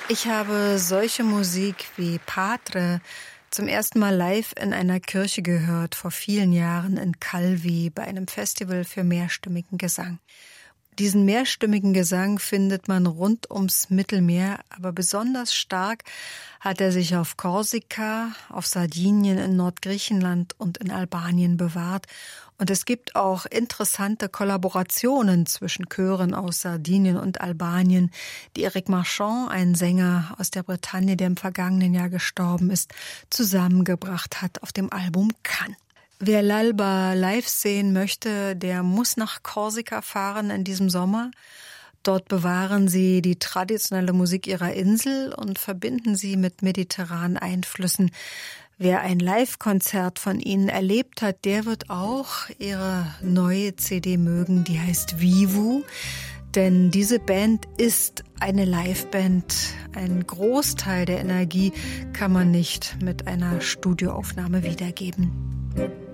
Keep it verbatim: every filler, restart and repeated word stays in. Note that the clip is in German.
Ich habe solche Musik wie Padre zum ersten Mal live in einer Kirche gehört, vor vielen Jahren in Calvi bei einem Festival für mehrstimmigen Gesang. Diesen mehrstimmigen Gesang findet man rund ums Mittelmeer, aber besonders stark hat er sich auf Korsika, auf Sardinien, in Nordgriechenland und in Albanien bewahrt. Und es gibt auch interessante Kollaborationen zwischen Chören aus Sardinien und Albanien, die Eric Marchand, ein Sänger aus der Bretagne, der im vergangenen Jahr gestorben ist, zusammengebracht hat auf dem Album Cannes. Wer L'Alba live sehen möchte, der muss nach Korsika fahren in diesem Sommer. Dort bewahren sie die traditionelle Musik ihrer Insel und verbinden sie mit mediterranen Einflüssen. Wer ein Live-Konzert von ihnen erlebt hat, der wird auch ihre neue C D mögen, die heißt Vivu. Denn diese Band ist eine Live-Band. Ein Großteil der Energie kann man nicht mit einer Studioaufnahme wiedergeben.